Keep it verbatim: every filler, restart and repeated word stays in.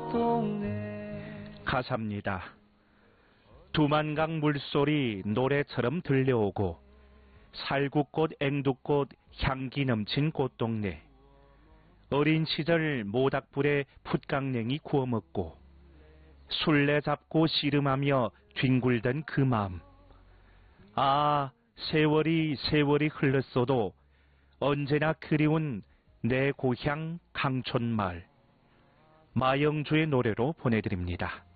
가사입니다. 두만강 물소리 노래처럼 들려오고 살구꽃, 앵두꽃, 향기 넘친 꽃동네. 어린 시절 모닥불에 풋강냉이 구워먹고 술래 잡고 씨름하며 뒹굴던 그 마음. 아, 세월이 세월이 흘렀어도 언제나 그리운 내 고향 강촌마을. 마영주의 노래로 보내드립니다.